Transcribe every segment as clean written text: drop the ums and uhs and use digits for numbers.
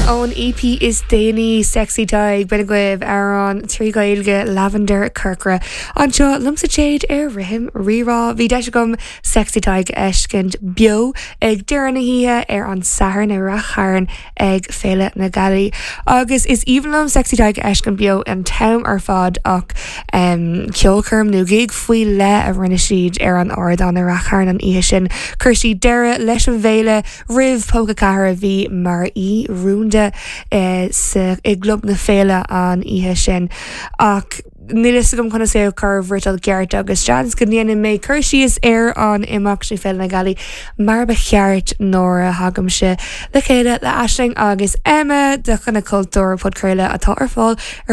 own EP is Danny Sexy Tig Benegwib Aaron Trigailge Lavender Kirkra Anseo Lumsa Jade Rihim Rira Videshgum Sexy Tig Eshkend Bio Eg Diranahiya on Saharn Racharan Eg Fela Nagali August is Evenlum Sexy Tig Eshkend Bio and Town Arfad Och Kilkerm Nugig Fui Le a Rinashid an Ordan Racharan and Ihishin Kirshi Dera Lesha Vela Riv Pokakara V Mar I Runda sa iglub na féile an ihe sin ach nílas gom chuna sé car virtual Garrett agus Johns go níana mé chuirsí is an imach sé fel na gali mar ba cheart nóra hagam se le chéile le asling agus Emma de chuna cultúr podcréile atá ar fáil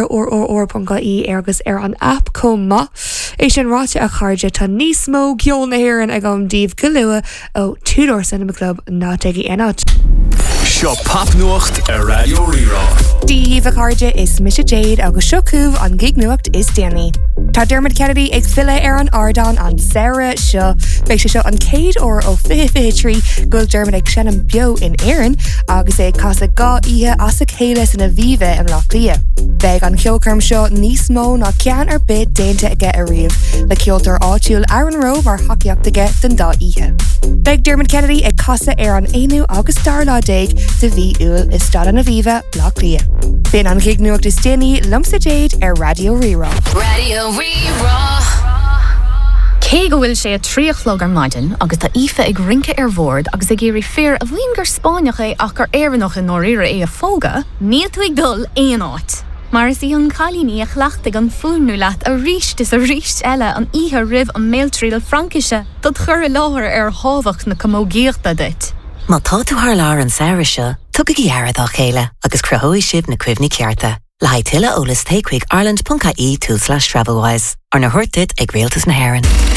or.i agus an app comma é sin ráte a charge tá níos mó giol na héan ag an díobh go lua ó Tudor Cinema Club ná teigi enát. Seo papnuacht a Radio Rira. Díobh a charge is Misha Jade agus Shokúv an gig nuacht is Danny. Tá Dermot Kennedy ag fila an Ardan an Sarah seo beidh se seo an céad ó 53 gúil Dermot ag seanam bio in Éireann agus é casa gá ihe as a chéile san a bhíve an Lochlia. Beidh an ceolcarm seo níos mó ná cean ar bid déanta aige a riamh le ceoltar áitiúil Aaron Rowe mar haciacht aige den dá ihe. Beidh Dermot Kennedy ag casa an éanú agus darlá déig de bhí úil is stad an a bhíve Lochlia. Bíonn an gig nuacht is Danny Lumsa Jade Radio Rira. Radio Rira. Cé go bhfuil sé a tríochlog ar maidin agus tá ife ag rinke ar bhord agus ag géirí fear a bhíon gur Spáineach é ach gur éireannach in nóíre é a fóga, níl tú ag dul éon áit. Mar is í an chalíní a chhlaachtaigh an fúnú leat a ríist is a ríist eile an ihe rih an méiltríal Frankise dat chur a láthir ar hábhacht na commógéachta dit. Má tá tú thar lár an saoire seo, tugad ghearad á chéile agus cruthóidh sibh na cuimhní cearta. Le haidh tuile ólas takequick Ireland.ie/travelwise ar na thuirtid ag réaltas na hÉireann.